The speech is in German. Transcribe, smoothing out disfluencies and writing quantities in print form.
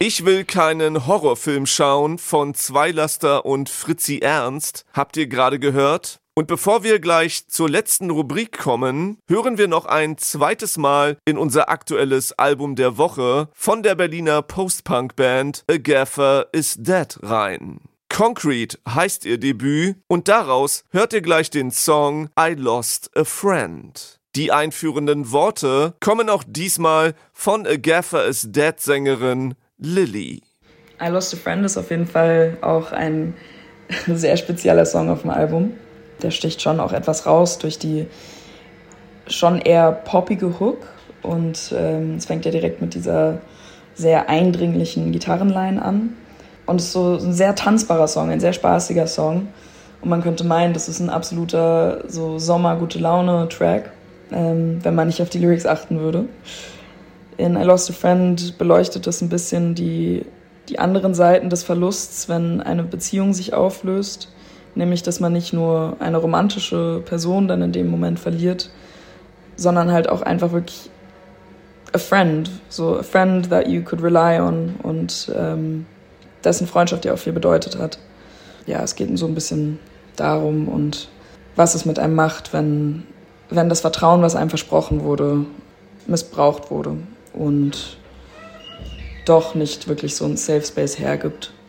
Ich will keinen Horrorfilm schauen von Zweilaster und Fritzi Ernst, habt ihr gerade gehört? Und bevor wir gleich zur letzten Rubrik kommen, hören wir noch ein zweites Mal in unser aktuelles Album der Woche von der Berliner Post-Punk-Band A Gaffer Is Dead rein. Concrete heißt ihr Debüt und daraus hört ihr gleich den Song I Lost a Friend. Die einführenden Worte kommen auch diesmal von A Gaffer Is Dead Sängerin Lilly. I Lost a Friend ist auf jeden Fall auch ein sehr spezieller Song auf dem Album. Der sticht schon auch etwas raus durch die schon eher poppige Hook und es fängt ja direkt mit dieser sehr eindringlichen Gitarrenline an. Und es ist so ein sehr tanzbarer Song, ein sehr spaßiger Song. Und man könnte meinen, das ist ein absoluter so Sommer-Gute-Laune-Track, wenn man nicht auf die Lyrics achten würde. In I Lost a Friend beleuchtet das ein bisschen die anderen Seiten des Verlusts, wenn eine Beziehung sich auflöst. Nämlich, dass man nicht nur eine romantische Person dann in dem Moment verliert, sondern halt auch einfach wirklich a friend. So a friend that you could rely on und dessen Freundschaft ja auch viel bedeutet hat. Ja, es geht so ein bisschen darum und was es mit einem macht, wenn das Vertrauen, was einem versprochen wurde, missbraucht wurde und doch nicht wirklich so ein Safe Space hergibt.